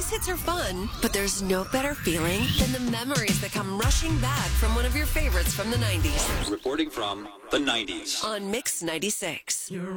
Greatest hits are fun, but there's no better feeling than the memories that come rushing back from one of your favorites from the 90s. Reporting from the 90s. On Mix 96.